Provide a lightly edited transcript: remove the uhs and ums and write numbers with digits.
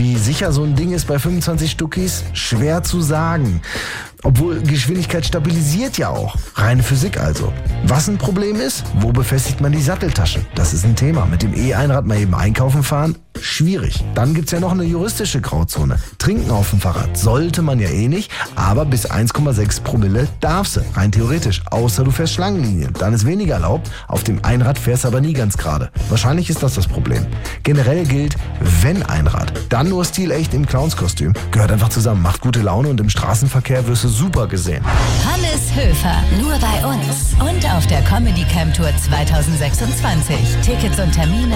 Wie sicher so ein Ding ist bei 25 Stuckis? Schwer zu sagen. Obwohl Geschwindigkeit stabilisiert ja auch. Reine Physik also. Was ein Problem ist? Wo befestigt man die Satteltaschen? Das ist ein Thema. Mit dem E-Einrad mal eben einkaufen fahren? Schwierig. Dann gibt's ja noch eine juristische Grauzone. Trinken auf dem Fahrrad sollte man ja eh nicht, aber bis 1,6 Promille darfst du. Rein theoretisch. Außer du fährst Schlangenlinien. Dann ist weniger erlaubt. Auf dem Einrad fährst du aber nie ganz gerade. Wahrscheinlich ist das Problem. Generell gilt, wenn Einrad, dann nur stilecht im Clownskostüm. Gehört einfach zusammen. Macht gute Laune und im Straßenverkehr wirst du super gesehen. Hannes Höfer, nur bei uns und auf der Comedy Camp Tour 2026. Tickets und Termine